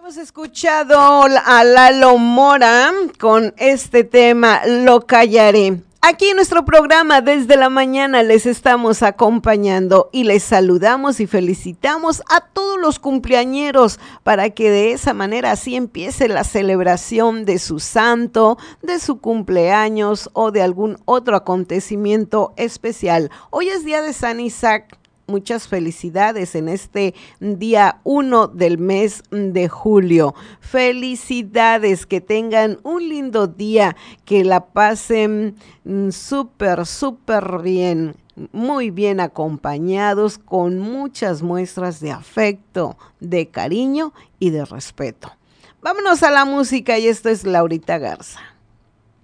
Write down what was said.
Hemos escuchado a Lalo Mora con este tema, Lo Callaré. Aquí en nuestro programa desde la mañana les estamos acompañando y les saludamos y felicitamos a todos los cumpleañeros para que de esa manera así empiece la celebración de su santo, de su cumpleaños o de algún otro acontecimiento especial. Hoy es día de San Isaac. Muchas felicidades en este día 1 del mes de julio. Felicidades, que tengan un lindo día, que la pasen súper, súper bien, muy bien acompañados, con muchas muestras de afecto, de cariño y de respeto. Vámonos a la música y esto es Laurita Garza.